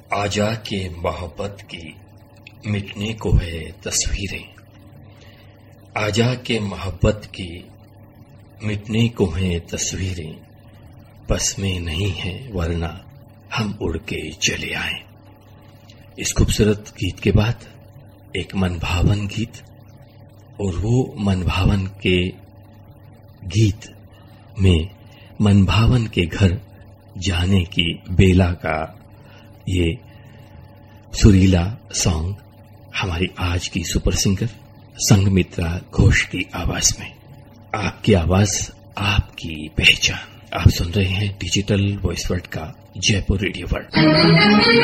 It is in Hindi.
आजा के मोहब्बत की मिटने को है तस्वीरें। आजा के मोहब्बत की मिटने को है तस्वीरें, बस में नहीं है वरना हम उड़ के चले आए। इस खूबसूरत गीत के बाद एक मनभावन गीत, और वो मनभावन के गीत में मनभावन के घर जाने की बेला का ये सुरीला सॉन्ग हमारी आज की सुपर सिंगर संघमित्रा घोष की आवाज में। आपकी आवाज, आपकी पहचान। आप सुन रहे हैं डिजिटल वॉइस वर्ल्ड का जयपुर रेडियो वर्ल्ड।